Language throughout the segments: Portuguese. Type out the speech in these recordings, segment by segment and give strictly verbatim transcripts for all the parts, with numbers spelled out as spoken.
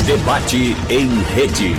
Debate em rede.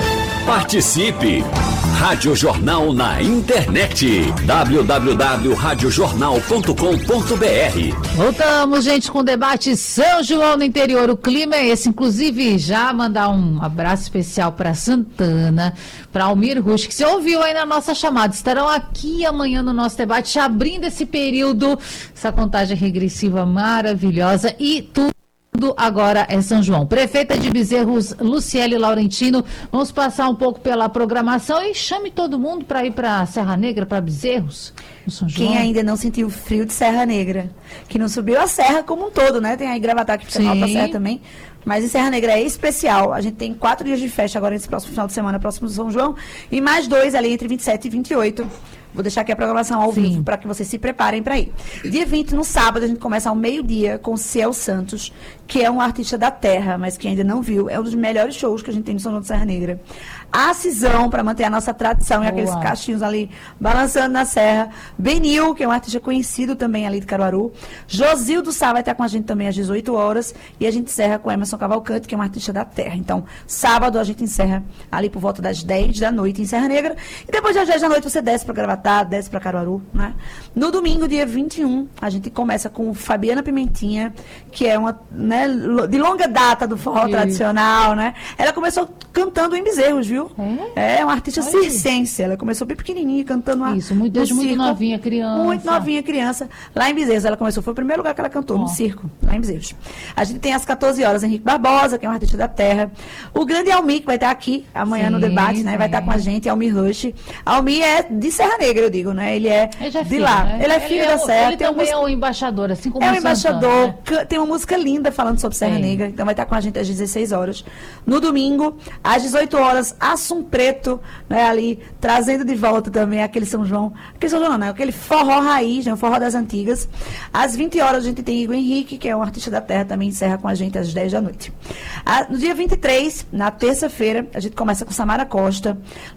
Participe! Rádio Jornal na internet. w w w ponto rádio jornal ponto com ponto b r. Voltamos, gente, com o debate São João no interior. O clima é esse. Inclusive, já mandar um abraço especial para Santana, para Almir Rush, que você ouviu aí na nossa chamada. Estarão aqui amanhã no nosso debate, abrindo esse período, essa contagem regressiva maravilhosa e tudo. Agora é São João. Prefeita de Bezerros, Luciele Laurentino, vamos passar um pouco pela programação e chame todo mundo para ir para Serra Negra, para Bezerros, no São João. Quem ainda não sentiu o frio de Serra Negra, que não subiu a serra como um todo, né? Tem aí Gravatá que fica na Alta Serra também, mas em Serra Negra é especial. A gente tem quatro dias de festa agora nesse próximo final de semana, próximo do São João, e mais dois ali entre vinte e sete e vinte e oito. Vou deixar aqui a programação ao Sim. vivo para que vocês se preparem para ir. Dia vinte, no sábado, a gente começa ao meio-dia com Ciel Santos, que é um artista da terra, mas que ainda não viu. É um dos melhores shows que a gente tem no São João de Serra Negra. A Cisão, para manter a nossa tradição, Boa. E aqueles cachinhos ali balançando na serra. Benil, que é um artista conhecido também ali de Caruaru. Josildo Sá vai estar com a gente também às dezoito horas. E a gente encerra com Emerson Cavalcante, que é um artista da terra. Então, sábado a gente encerra ali por volta das dez da noite em Serra Negra. E depois das dez da noite você desce para Gravatá, desce para Caruaru, né? No domingo, dia vinte e um, a gente começa com Fabiana Pimentinha, que é uma, né, de longa data do forró Isso. tradicional, né? Ela começou cantando em Bezerros, viu? É, é uma artista circense. Ela começou bem pequenininha, cantando uma, Isso, muito, desde muito novinha criança. Muito novinha criança. Lá em Bezerros, ela começou, foi o primeiro lugar que ela cantou, oh. no circo, lá em Bezerros. A gente tem às quatorze horas Henrique Barbosa, que é um artista da terra. O grande Almir, que vai estar aqui amanhã sim, no debate, né? Vai estar com a gente, Almir Rush. Almir é de Serra Negra, eu digo, né? Ele é, ele é de filho, lá. Né? Ele é filho ele da é, Serra. Ele também música... é um embaixador, assim como É um o embaixador. Santana, né? Tem uma música linda falando sobre Serra Sim. Negra. Então vai estar com a gente às dezesseis horas. No domingo, às dezoito horas, Assum Preto, né? Ali, trazendo de volta também aquele São João. Aquele São João, não, aquele forró raiz, né? O forró das antigas. Às vinte horas, a gente tem Igor Henrique, que é um artista da terra, também encerra com a gente às dez da noite. Ah, no dia vinte e três, na terça-feira, a gente começa com Samara Costa,